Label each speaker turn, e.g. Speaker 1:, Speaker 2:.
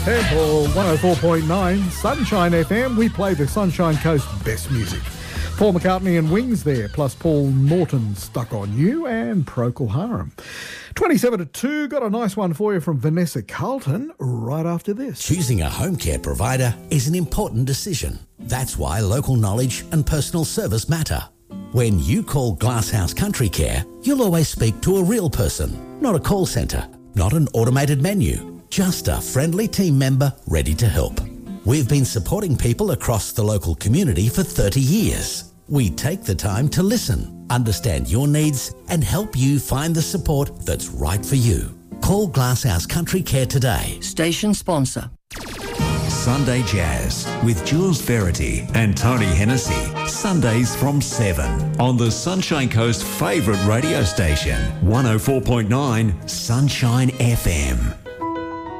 Speaker 1: Temple 104.9 Sunshine FM. We play the Sunshine Coast best music. Paul McCartney and Wings there, plus Paul Norton, Stuck on You, and Procol Harum. 27 to 2, got a nice one for you from Vanessa Carlton right after this.
Speaker 2: Choosing a home care provider is an important decision. That's why local knowledge and personal service matter. When you call Glasshouse Country Care, you'll always speak to a real person, not a call centre, not an automated menu, just a friendly team member ready to help. We've been supporting people across the local community for 30 years. We take the time to listen, understand your needs, and help you find the support that's right for you. Call Glasshouse Country Care today.
Speaker 3: Station sponsor.
Speaker 4: Sunday Jazz with Jules Verity and Tony Hennessy. Sundays from 7 on the Sunshine Coast favourite radio station, 104.9 Sunshine FM.